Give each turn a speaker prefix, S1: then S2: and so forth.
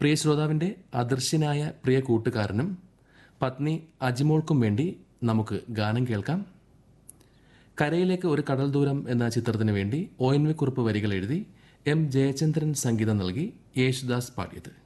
S1: പ്രിയ ശ്രോതാവിൻ്റെ അദർശ്യനായ പ്രിയ കൂട്ടുകാരനും പത്നി അജിമോൾക്കും വേണ്ടി നമുക്ക് ഗാനം കേൾക്കാം. കരയിലേക്ക് ഒരു കടൽ ദൂരം എന്ന ചിത്രത്തിന് വേണ്ടി ONV കുറുപ്പ് വരികൾ എഴുതി M ജയചന്ദ്രൻ സംഗീതം നൽകി യേശുദാസ് പാടിയത്.